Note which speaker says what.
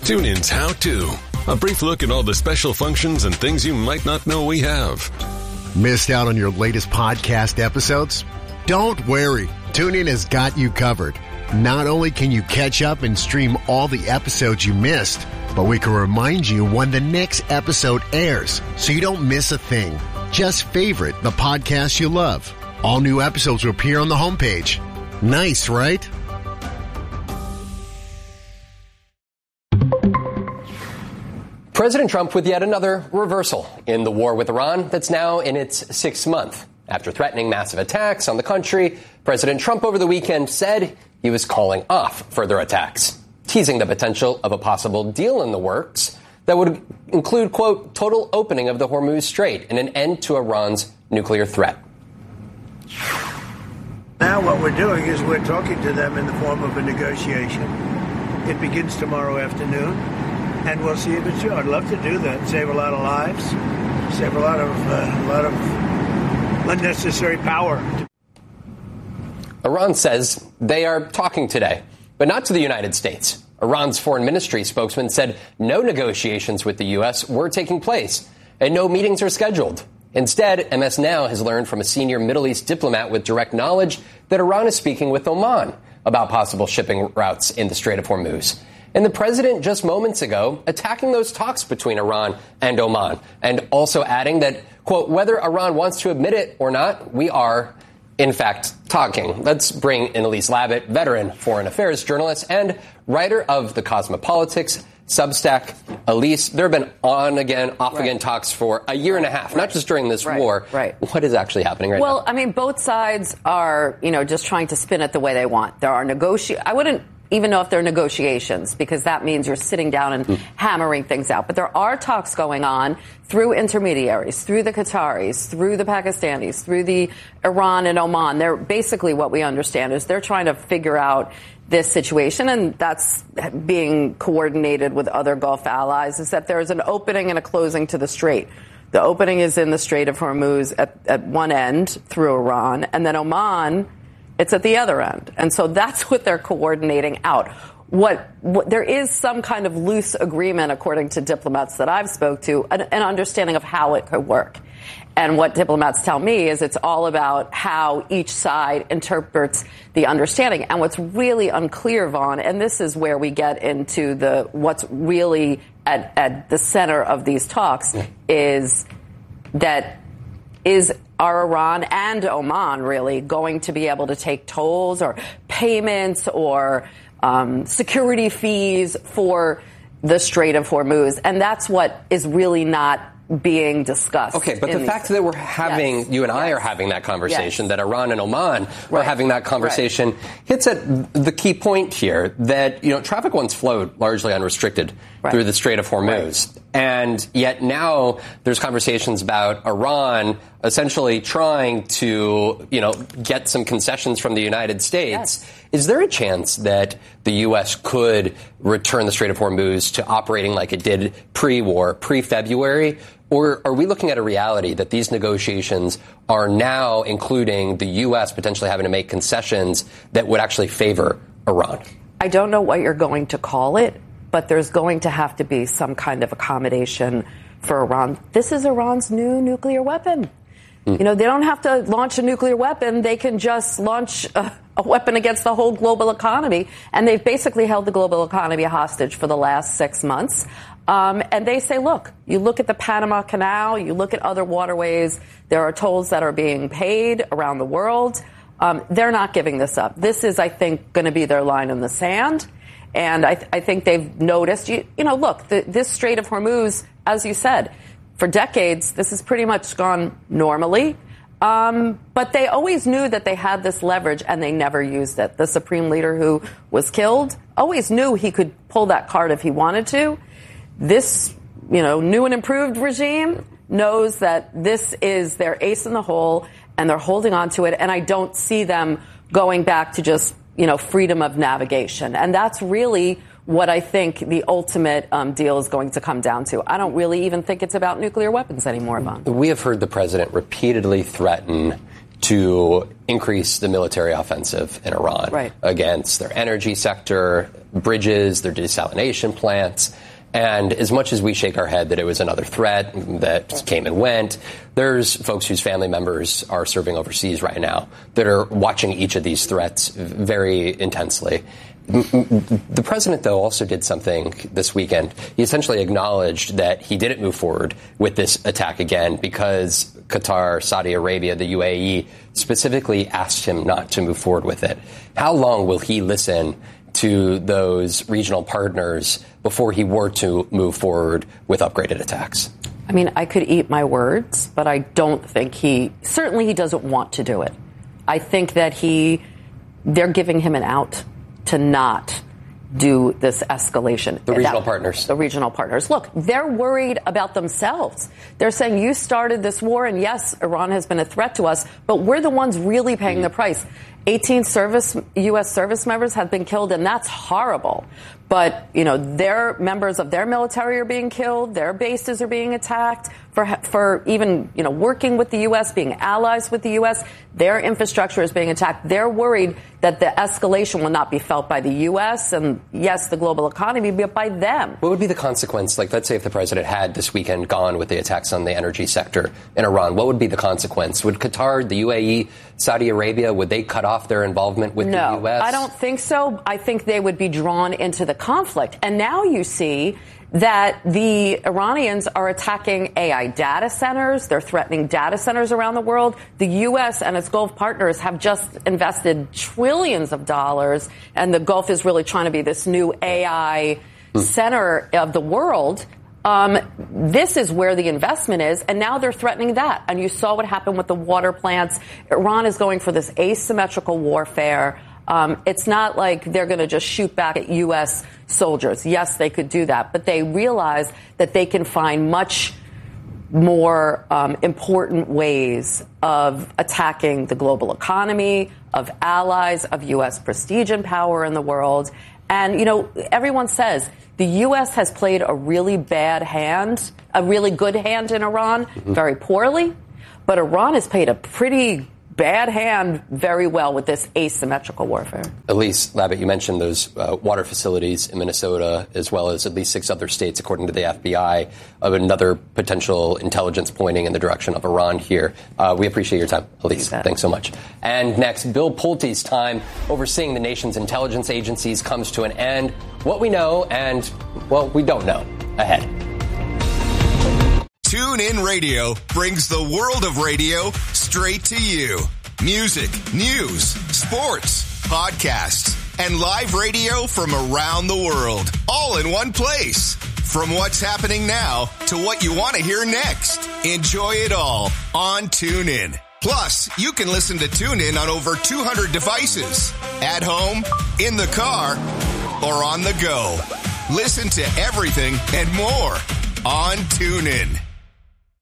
Speaker 1: TuneIn's How To. A brief look at all the special functions and things you might not know we have.
Speaker 2: Missed out on your latest podcast episodes? Don't worry. TuneIn has got you covered. Not only can you catch up and stream all the episodes you missed, but we can remind you when the next episode airs so you don't miss a thing. Just favorite the podcast you love. All new episodes will appear on the homepage. Nice, right?
Speaker 3: President Trump with yet another reversal in the war with Iran that's now in its sixth month. After threatening massive attacks on the country, President Trump over the weekend said he was calling off further attacks, teasing the potential of a possible deal in the works that would include, quote, total opening of the Hormuz Strait and an end to Iran's nuclear threat.
Speaker 4: Now what we're doing is we're talking to them in the form of a negotiation. It begins tomorrow afternoon, and we'll see if it's true. I'd love to do that, save a lot of lives, save a lot of unnecessary power.
Speaker 3: Iran says they are talking today, but not to the United States. Iran's foreign ministry spokesman said no negotiations with the U.S. were taking place and no meetings are scheduled. Instead, MS Now has learned from a senior Middle East diplomat with direct knowledge that Iran is speaking with Oman about possible shipping routes in the Strait of Hormuz. And the president just moments ago attacking those talks between Iran and Oman and also adding that, quote, whether Iran wants to admit it or not, we are, in fact, talking. Let's bring in Elise Labott, veteran foreign affairs journalist and writer of the Cosmopolitics Substack. Elise, there have been on-again, off-again talks for a year and a half, not just during this war. What is actually happening right now?
Speaker 5: Well, I mean, both sides are, just trying to spin it the way they want. There are I wouldn't even know if they're negotiations, because that means you're sitting down and hammering things out. But there are talks going on through intermediaries, through the Qataris, through the Pakistanis, through the Iran and Oman. They're basically, what we understand is they're trying to figure out this situation, and that's being coordinated with other Gulf allies, is that there's an opening and a closing to the strait. The opening is in the Strait of Hormuz at one end through Iran, and then Oman, it's at the other end. And so that's what they're coordinating out. What there is some kind of loose agreement, according to diplomats that I've spoke to, an understanding of how it could work. And what diplomats tell me is it's all about how each side interprets the understanding. And what's really unclear, Vaughn, and this is where we get into what's really at the center of these talks, is are Iran and Oman really going to be able to take tolls or payments or security fees for the Strait of Hormuz? And that's what is really not being discussed.
Speaker 3: Okay, but the fact that we're having, you and I are having that conversation, that Iran and Oman are having that conversation, hits at the key point here that, traffic once flowed largely unrestricted through the Strait of Hormuz. And yet now there's conversations about Iran essentially trying to, get some concessions from the United States. Is there a chance that the U.S. could return the Strait of Hormuz to operating like it did pre-war, pre-February? Or are we looking at a reality that these negotiations are now including the U.S. potentially having to make concessions that would actually favor Iran?
Speaker 5: I don't know what you're going to call it, but there's going to have to be some kind of accommodation for Iran. This is Iran's new nuclear weapon. They don't have to launch a nuclear weapon. They can just launch a weapon against the whole global economy. And they've basically held the global economy hostage for the last 6 months. And they say, look, you look at the Panama Canal, you look at other waterways, there are tolls that are being paid around the world. They're not giving this up. This is, I think, going to be their line in the sand. And I think they've noticed, look, this Strait of Hormuz, as you said, for decades, this has pretty much gone normally. But they always knew that they had this leverage, and they never used it. The supreme leader who was killed always knew he could pull that card if he wanted to. This, new and improved regime knows that this is their ace in the hole, and they're holding on to it. And I don't see them going back to just, freedom of navigation. And that's really what I think the ultimate deal is going to come down to. I don't really even think it's about nuclear weapons anymore, Vaughn.
Speaker 3: We have heard the president repeatedly threaten to increase the military offensive in Iran against their energy sector, bridges, their desalination plants. And as much as we shake our head that it was another threat that came and went, there's folks whose family members are serving overseas right now that are watching each of these threats very intensely. The president, though, also did something this weekend. He essentially acknowledged that he didn't move forward with this attack again because Qatar, Saudi Arabia, the UAE specifically asked him not to move forward with it. How long will he listen to those regional partners before he were to move forward with upgraded attacks?
Speaker 5: I mean, I could eat my words, but I don't think certainly he doesn't want to do it. I think that they're giving him an out to not do this escalation.
Speaker 3: The regional partners.
Speaker 5: The regional partners. Look, they're worried about themselves. They're saying, you started this war, and yes, Iran has been a threat to us, but we're the ones really paying the price. 18 U.S. service members have been killed, and that's horrible. But, their members of their military are being killed. Their bases are being attacked for even, working with the U.S., being allies with the U.S. Their infrastructure is being attacked. They're worried that the escalation will not be felt by the U.S. and, yes, the global economy, but by them.
Speaker 3: What would be the consequence? Like, let's say if the president had this weekend gone with the attacks on the energy sector in Iran, what would be the consequence? Would Qatar, the UAE, Saudi Arabia, would they cut off their involvement with the U.S.?
Speaker 5: No, I don't think so. I think they would be drawn into the conflict. And now you see that the Iranians are attacking AI data centers. They're threatening data centers around the world. The U.S. and its Gulf partners have just invested trillions of dollars, and the Gulf is really trying to be this new AI center of the world. This is where the investment is, and now they're threatening that. And you saw what happened with the water plants. Iran is going for this asymmetrical warfare. It's not like they're going to just shoot back at U.S. soldiers. Yes, they could do that, but they realize that they can find much more important ways of attacking the global economy, of allies, of U.S. prestige and power in the world. And, everyone says the U.S. has played a really bad hand, a really good hand in Iran, very poorly. But Iran has played a pretty bad hand very well with this asymmetrical warfare.
Speaker 3: Elise Labott, you mentioned those water facilities in Minnesota, as well as at least 6 other states, according to the FBI, of another potential intelligence pointing in the direction of Iran here. We appreciate your time, Elise. Thanks so much. And next, Bill Pulte's time overseeing the nation's intelligence agencies comes to an end. What we know and, well, we don't know. Ahead.
Speaker 6: TuneIn Radio brings the world of radio straight to you. Music, news, sports, podcasts, and live radio from around the world, all in one place. From what's happening now to what you want to hear next. Enjoy it all on TuneIn. Plus, you can listen to TuneIn on over 200 devices. At home, in the car, or on the go. Listen to everything and more on TuneIn.